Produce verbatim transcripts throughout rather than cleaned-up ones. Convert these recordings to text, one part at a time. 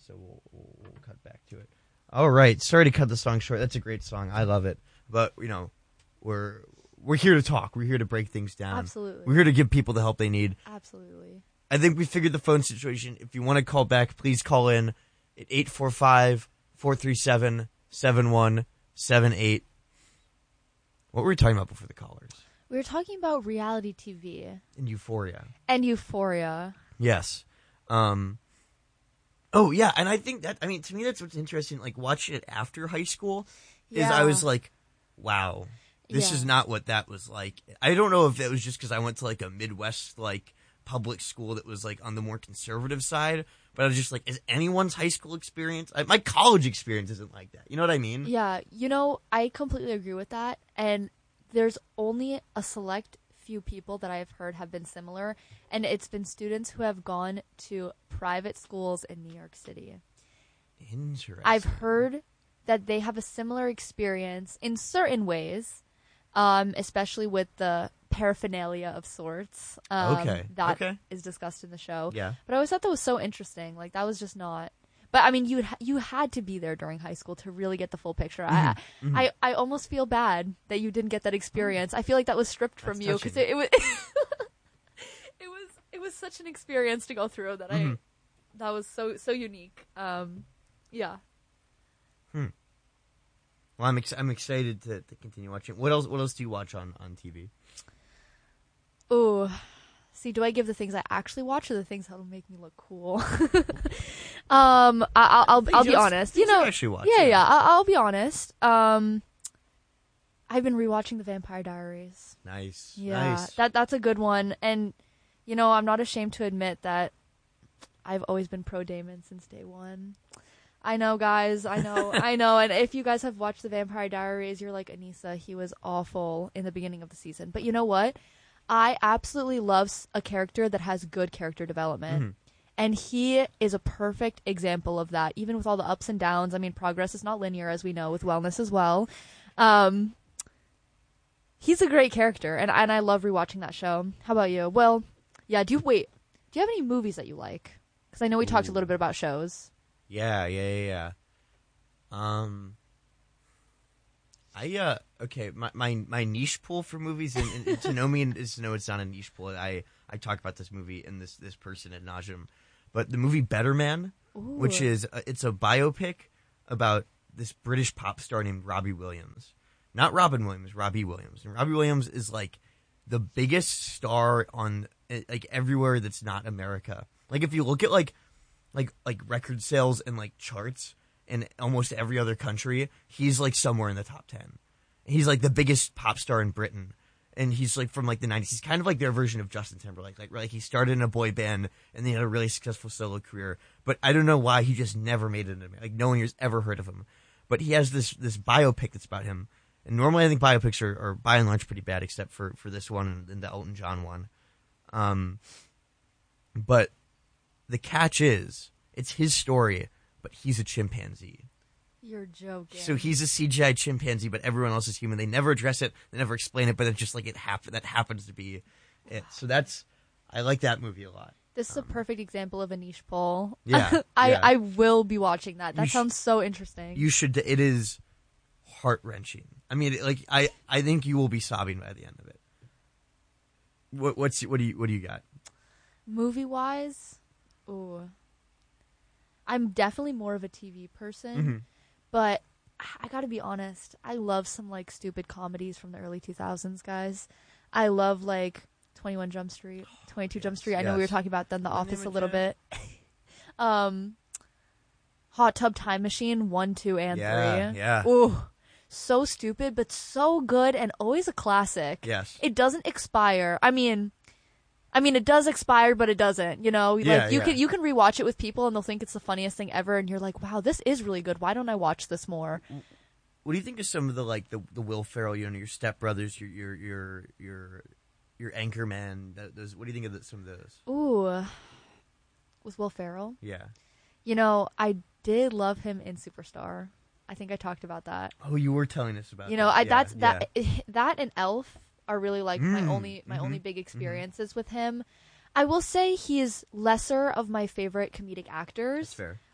so we'll, we'll, we'll cut back to it. All right. Sorry to cut the song short. That's a great song. I love it. But, you know, we're we're here to talk. We're here to break things down. Absolutely. We're here to give people the help they need. Absolutely. I think we figured the phone situation. If you want to call back, please call in at eight four five, four three seven, seven one seven eight. What were we talking about before the callers? We were talking about reality T V. And Euphoria. And Euphoria. Yes. Um, oh, yeah, and I think that, I mean, to me that's what's interesting, like, watching it after high school, is Yeah. I was like, wow, this Yeah. is not what that was like. I don't know if it was just because I went to, like, a Midwest, like, public school that was, like, on the more conservative side, but I was just like, is anyone's high school experience, I, my college experience isn't like that, you know what I mean? Yeah, you know, I completely agree with that, and there's only a select few people that I've heard have been similar, and it's been students who have gone to private schools in New York City. Interesting. I've heard that they have a similar experience in certain ways, um, especially with the paraphernalia of sorts um, Okay, that okay. is discussed in the show. Yeah. But I always thought that was so interesting. Like, that was just not... But, I mean, you you had to be there during high school to really get the full picture. Mm-hmm. I, Mm-hmm. I I almost feel bad that you didn't get that experience. I feel like that was stripped That's from you because touching. it, it was it was it was such an experience to go through that Mm-hmm. I that was so so unique. Um, yeah. Hmm. Well, I'm ex- I'm excited to, to continue watching. What else? What else do you watch on, on T V? Ooh. See, do I give the things I actually watch or the things that'll make me look cool? um, I, I'll I'll, Things I'll be you- honest. things You know, you actually watch, yeah, yeah. yeah. I, I'll be honest. Um, I've been rewatching The Vampire Diaries. Nice. Yeah, Nice. that that's a good one. And you know, I'm not ashamed to admit that I've always been pro Damon since day one. I know, guys. I know. I know. And if you guys have watched The Vampire Diaries, you're like, Anissa, he was awful in the beginning of the season. But you know what? I absolutely love s- a character that has good character development. Mhm. And he is a perfect example of that, even with all the ups and downs. I mean, progress is not linear, as we know, with wellness as well. Um, he's a great character, and, and I love rewatching that show. How about you? Well, yeah, do you, wait, do you have any movies that you like? Because I know we talked a little bit about shows. Yeah, yeah, yeah, yeah. Um, I uh, okay, my my, my niche pool for movies, and, and, and to know me is to know it's not a niche pool. I I talk about this movie and this this person ad nauseum, but the movie Better Man, which Ooh. is uh, it's a biopic about this British pop star named Robbie Williams, not Robin Williams, Robbie Williams, and Robbie Williams is like the biggest star on uh, like everywhere that's not America. Like if you look at like like like record sales and like charts in almost every other country, he's like somewhere in the top ten. He's like the biggest pop star in Britain, and he's like from like the nineties. He's kind of like their version of Justin Timberlake. Like like he started in a boy band and then he had a really successful solo career. But I don't know why he just never made it. Like no one has ever heard of him. But he has this this biopic that's about him. And normally I think biopics are, are by and large pretty bad, except for, for this one and, and the Elton John one. Um, but the catch is, it's his story, but he's a chimpanzee. You're joking. So he's a C G I chimpanzee, but everyone else is human. They never address it. They never explain it, but it's just like it happen. That happens to be it. So that's, I like that movie a lot. This is a perfect example of a niche poll. Yeah, I, yeah. I will be watching that. That You sh- sounds so interesting. You should. It is heart wrenching. I mean, like I, I think you will be sobbing by the end of it. What, what's what do you what do you got? Movie wise, ooh, I'm definitely more of a T V person, Mm-hmm. but I gotta be honest. I love some like stupid comedies from the early two thousands, guys. I love like twenty-one Jump Street, twenty-two yes, Jump Street. I know we were yes. talking about then The My Office name a is little Jeff. bit. um, Hot Tub Time Machine one, two, and Yeah, three. yeah. Ooh, so stupid, but so good and always a classic. Yes. It doesn't expire. I mean, I mean, it does expire, but it doesn't. You know, Yeah, like you yeah. can you can rewatch it with people, and they'll think it's the funniest thing ever, and you're like, wow, this is really good. Why don't I watch this more? What do you think of some of the like the the Will Ferrell, you know, your Step Brothers, your your your your your Anchorman? th- Those. What do you think of the, some of those? Ooh, with Will Ferrell. Yeah. You know, I did love him in Superstar. I think I talked about that. Oh, you were telling us about. You know, that. I Yeah, that's yeah. that that and Elf are really like my Mm, only my mhm, only big experiences with him. I will say he is lesser of my favorite comedic actors. That's fair.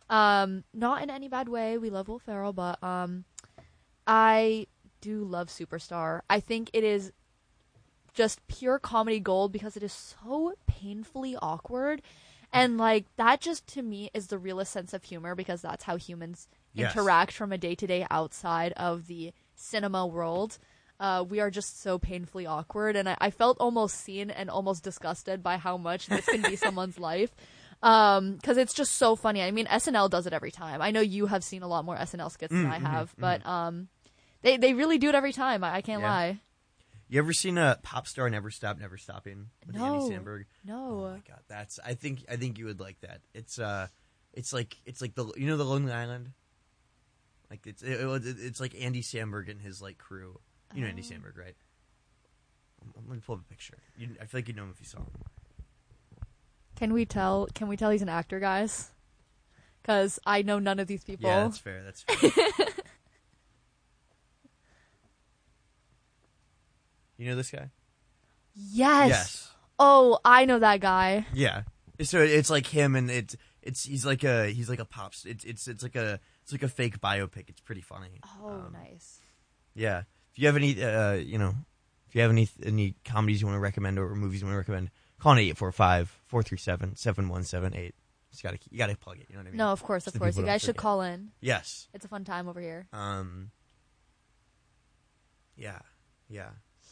Um, not in any bad way. We love Will Ferrell, but um, I do love Superstar. I think it is just pure comedy gold because it is so painfully awkward. And, like, that just, to me, is the realest sense of humor because that's how humans Yes. interact from a day-to-day outside of the cinema world. Uh, we are just so painfully awkward. And I, I felt almost seen and almost disgusted by how much this can be someone's life. Um, because it's just so funny. I mean, S N L does it every time. I know you have seen a lot more S N L skits than Mm, I mhm, have, mhm. but um, they, they really do it every time. I, I can't Yeah. lie. You ever seen a Pop Star Never Stop Never Stopping with No. Andy Samberg? No. Oh my god, that's I think I think you would like that. It's uh, it's like it's like the you know the Lonely Island. Like it's it, it, it's like Andy Samberg and his like crew. You know Andy Oh. Samberg, right? I'm, I'm gonna pull up a picture. You, I feel like you know him if you saw him. Can we tell? Can we tell he's an actor, guys? Because I know none of these people. Yeah, that's fair. That's fair. You know this guy? yes. Yes. Oh, I know that guy. Yeah. So it's like him, and it's it's he's like a he's like a pop. It's it's it's like a it's like a fake biopic. It's pretty funny. Oh, Um, nice. Yeah. If you have any, uh, you know, if you have any any comedies you want to recommend or movies you want to recommend, call an eight four five, four three seven, seven one seven eight. Just gotta you gotta plug it. You know what I mean? No, of course, Just of the course. people You don't guys should forget. call in. Yes. It's a fun time over here. Um. Yeah. Yeah.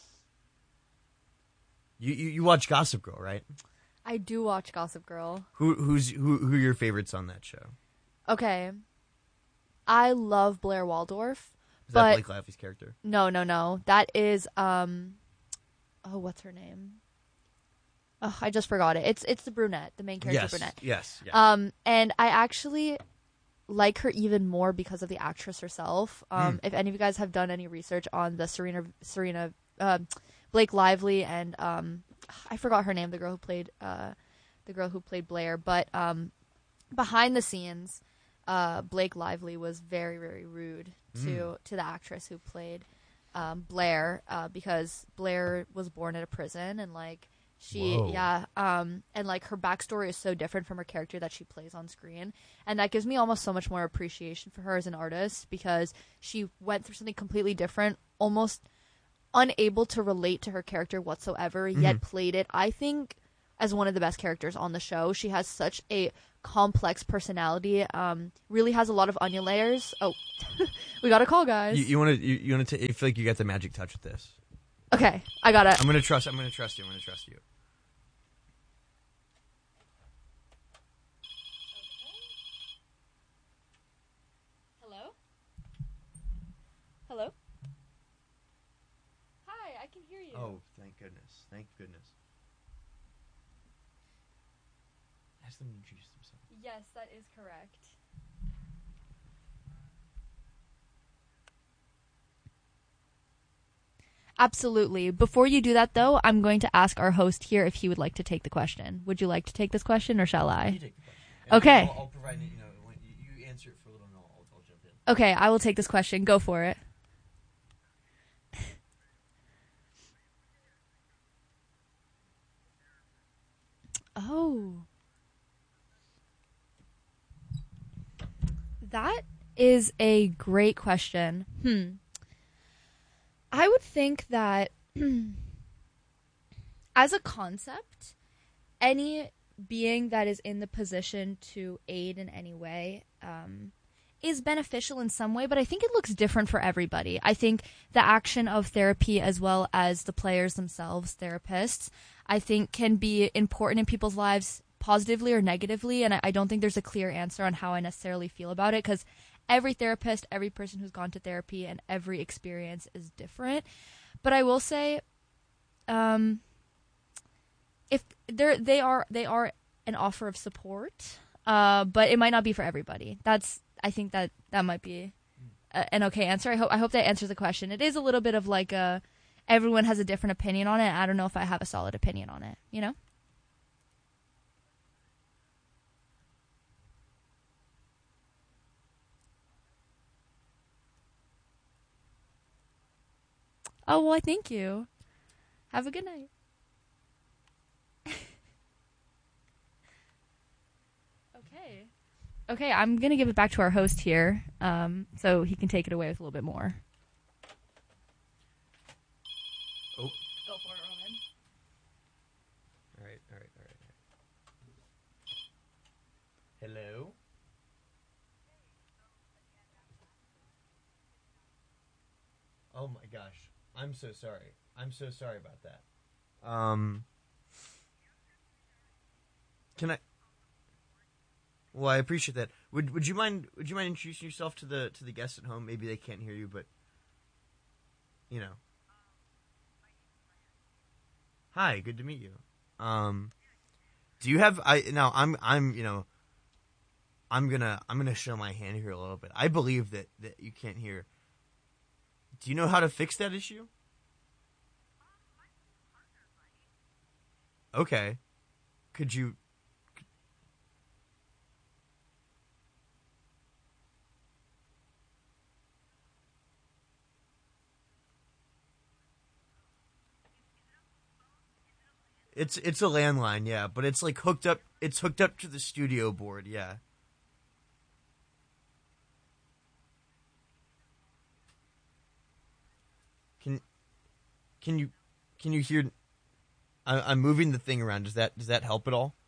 You, you you watch Gossip Girl, right? I do watch Gossip Girl. Who who's who who are your favorites on that show? Okay. I love Blair Waldorf. Is But- that Blake Lively's character? No, no, no. That is um oh, what's her name? Oh, I just forgot it. It's it's the brunette, the main character Yes. brunette. Yes. Yes. Um and I actually like her even more because of the actress herself. Um Hmm. if any of you guys have done any research on the Serena Serena um Blake Lively and um I forgot her name, the girl who played uh the girl who played Blair, but um behind the scenes uh Blake Lively was very very rude to to the actress who played um Blair uh because Blair was born at a prison and like she Whoa. yeah um and like her backstory is so different from her character that she plays on screen, and that gives me almost so much more appreciation for her as an artist because she went through something completely different, almost unable to relate to her character whatsoever, yet played it, I think, as one of the best characters on the show. She has such a complex personality, um, really has a lot of onion layers. Oh, we got a call, guys. you, you want to you, you want to you feel like you got the magic touch with this. Okay, I got it. I'm gonna trust. I'm gonna trust you. I'm gonna trust you. Hello? Hello? Hi, I can hear you. Oh, thank goodness. Thank goodness. Ask them to introduce themselves. Yes, that is correct. Absolutely. Before you do that, though, I'm going to ask our host here if he would like to take the question. Would you like to take this question, or shall You I? take the question. And Okay. I'll, I'll provide. You know, when you, you answer it for a little, and I'll, I'll jump in. Okay, I will take this question. Go for it. Oh. That is a great question. Hmm. I would think that as a concept, any being that is in the position to aid in any way um, is beneficial in some way, but I think it looks different for everybody. I think the action of therapy, as well as the players themselves, therapists, I think can be important in people's lives positively or negatively, and I, I don't think there's a clear answer on how I necessarily feel about it, because every therapist, every person who's gone to therapy, and every experience is different. But I will say, um, if they're they are they are an offer of support, uh, but it might not be for everybody. That's I think that that might be a, an okay answer. I hope I hope that answers the question. It is a little bit of like a everyone has a different opinion on it. I don't know if I have a solid opinion on it. You know. Oh, well, thank you. Have a good night. Okay. Okay, I'm gonna give it back to our host here, um, so he can take it away with a little bit more. Oh. Go for it, Roman. All right, all right, all right. Hello? Oh my gosh. I'm so sorry. I'm so sorry about that. Um, can I? Well, I appreciate that. Would Would you mind Would you mind introducing yourself to the to the guests at home? Maybe they can't hear you, but you know. Hi, good to meet you. Um, do you have I now? I'm I'm you know I'm gonna I'm gonna show my hand here a little bit. I believe that that you can't hear. Do you know how to fix that issue? Okay. Could you? It's it's a landline, yeah, but it's like hooked up. It's hooked up to the studio board, yeah. Can can you can you hear? I, I'm moving the thing around. Does that does that help at all?